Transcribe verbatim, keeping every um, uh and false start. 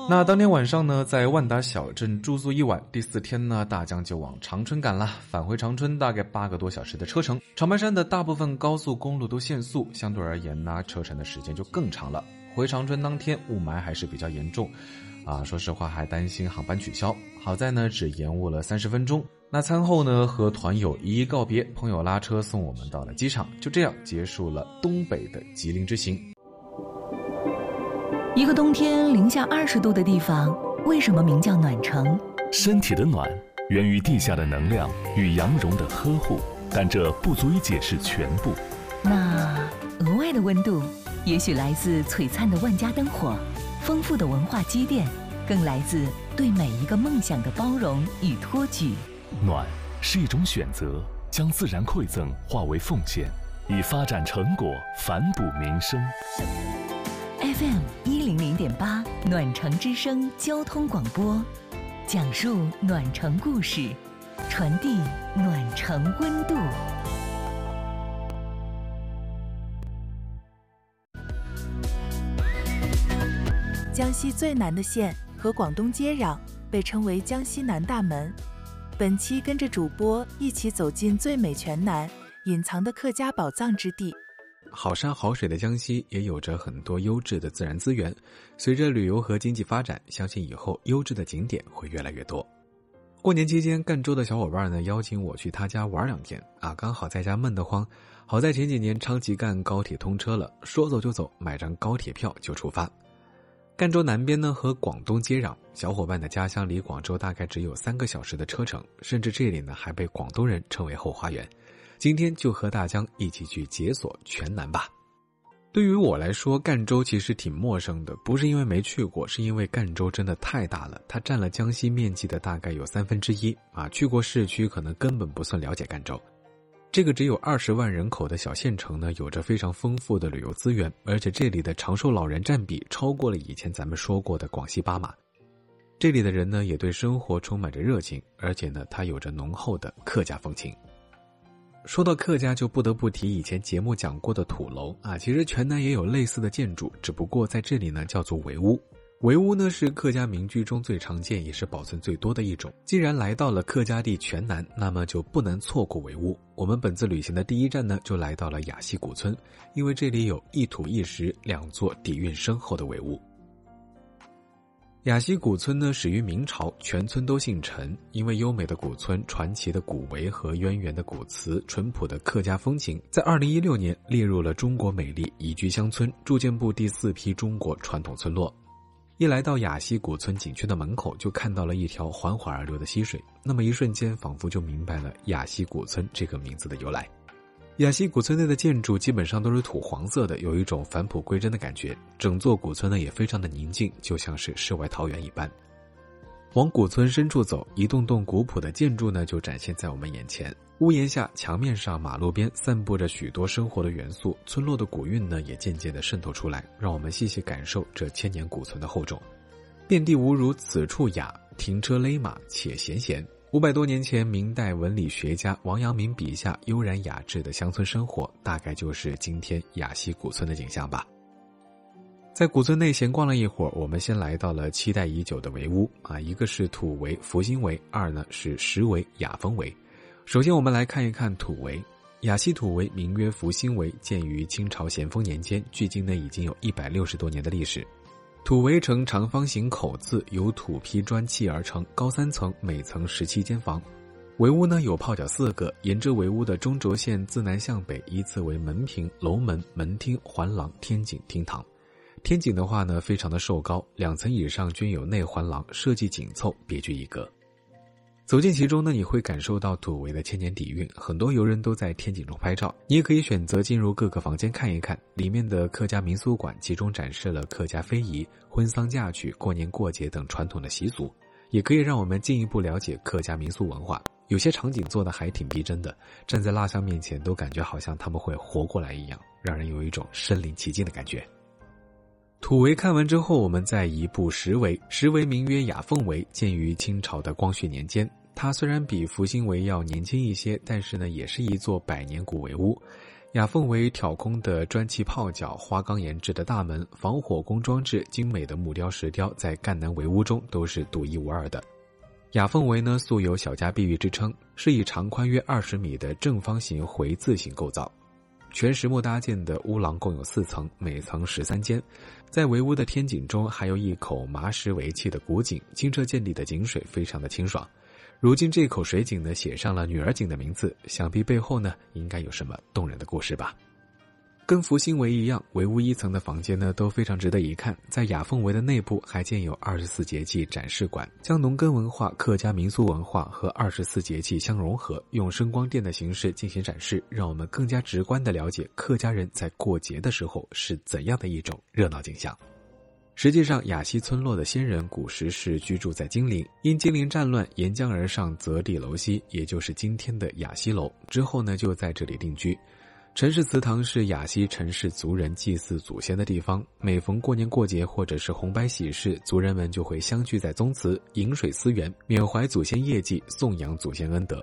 那当天晚上呢，在万达小镇住宿一晚，第四天呢，大江就往长春赶了。返回长春大概八个多小时的车程，长白山的大部分高速公路都限速，相对而言呢，车程的时间就更长了。回长春当天雾霾还是比较严重，啊，说实话还担心航班取消，好在呢只延误了三十分钟。那餐后呢，和团友一一告别，朋友拉车送我们到了机场，就这样结束了东北的吉林之行。 一个冬天零下二十度的地方，为什么名叫暖城？ 身体的暖源于地下的能量与羊绒的呵护，但这不足以解释全部。 那额外的温度，也许来自璀璨的万家灯火，丰富的文化积淀，更来自对每一个梦想的包容与托举。 暖是一种选择，将自然馈赠化为奉献，以发展成果反哺民生。 F M 一零零点八暖城之声交通广播，讲述暖城故事，传递暖城温度。 江西最南的县和广东接壤，被称为江西南大门。本期跟着主播一起走进最美全南，隐藏的客家宝藏之地。 好山好水的江西也有着很多优质的自然资源，随着旅游和经济发展，相信以后优质的景点会越来越多。过年期间，赣州的小伙伴呢邀请我去他家玩两天啊，刚好在家闷得慌，好在前几年昌吉赣高铁通车了，说走就走，买张高铁票就出发。赣州南边呢和广东接壤，小伙伴的家乡离广州大概只有三个小时的车程，甚至这里呢还被广东人称为后花园。今天就和大江一起去解锁全南吧。对于我来说，赣州其实挺陌生的，不是因为没去过，是因为赣州真的太大了，它占了江西面积的大概有三分之一啊。去过市区可能根本不算了解赣州。这个只有二十万人口的小县城呢，有着非常丰富的旅游资源，而且这里的长寿老人占比超过了以前咱们说过的广西巴马。这里的人呢，也对生活充满着热情，而且呢，它有着浓厚的客家风情。说到客家，就不得不提以前节目讲过的土楼啊。其实全南也有类似的建筑，只不过在这里呢叫做围屋。围屋呢是客家民居中最常见也是保存最多的一种。既然来到了客家地全南，那么就不能错过围屋。我们本次旅行的第一站呢，就来到了雅溪古村，因为这里有一土一石两座底蕴深厚的围屋。雅溪古村呢始于明朝，全村都姓陈，因为优美的古村、传奇的古围和渊源的古祠、淳朴的客家风情，在二零一六年列入了中国美丽宜居乡村住建部第四批中国传统村落。一来到雅溪古村景区的门口，就看到了一条缓缓而流的溪水，那么一瞬间仿佛就明白了雅溪古村这个名字的由来。雅溪古村内的建筑基本上都是土黄色的，有一种返璞归真的感觉，整座古村呢也非常的宁静，就像是世外桃源一般。往古村深处走，一栋栋古朴的建筑呢就展现在我们眼前，屋檐下、墙面上、马路边散布着许多生活的元素，村落的古韵呢也渐渐地渗透出来，让我们细细感受这千年古村的厚重。遍地无如此处雅，停车勒马且闲闲。五百多年前，明代文理学家王阳明笔下悠然雅致的乡村生活，大概就是今天雅溪古村的景象吧。在古村内闲逛了一会儿，我们先来到了期待已久的围屋啊，一个是土围福兴围，二呢是石围雅丰围。首先我们来看一看土围。雅溪土围名曰福兴围，建于清朝咸丰年间，距今呢已经有一百六十多年的历史。土围呈长方形口字，由土坯砖砌而成，高三层，每层十七间房。围屋呢有炮角四个，沿着围屋的中轴线自南向北依次为门屏、楼门、门厅、环廊、天井、厅堂。天井的话呢非常的瘦高，两层以上均有内环廊，设计紧凑，别具一格。走进其中呢，你会感受到土围的千年底蕴，很多游人都在天井中拍照。你也可以选择进入各个房间看一看，里面的客家民俗馆集中展示了客家非遗、婚丧嫁娶、过年过节等传统的习俗，也可以让我们进一步了解客家民俗文化。有些场景做得还挺逼真的，站在蜡像面前都感觉好像他们会活过来一样，让人有一种身临其境的感觉。土围看完之后，我们再移步石围。石围名曰雅凤围，建于清朝的光绪年间。它虽然比福兴围要年轻一些，但是呢也是一座百年古围屋。 雅凤围挑空的砖砌泡脚、花岗岩制的大门、防火工装置、精美的木雕石雕，在赣南围屋中都是独一无二的。雅凤围呢，素有小家碧玉之称，是以长宽约二十米的正方形回字形构造。全实木搭建的屋廊共有四层，每层十三间。在围屋的天井中还有一口麻石为砌的古井，清澈见底的井水非常的清爽。如今这口水井呢，写上了女儿井的名字，想必背后呢应该有什么动人的故事吧。跟福兴围一样，围屋一层的房间呢都非常值得一看。在雅凤围的内部还建有二十四节气展示馆，将农耕文化、客家民俗文化和二十四节气相融合，用声光电的形式进行展示，让我们更加直观地了解客家人在过节的时候是怎样的一种热闹景象。实际上，雅西村落的先人古时是居住在金陵，因金陵战乱沿江而上，择地楼西，也就是今天的雅西楼，之后呢就在这里定居。陈氏祠堂是雅西陈氏族人祭祀祖先的地方，每逢过年过节或者是红白喜事，族人们就会相聚在宗祠，饮水思源，缅怀祖先业绩，颂扬祖先恩德。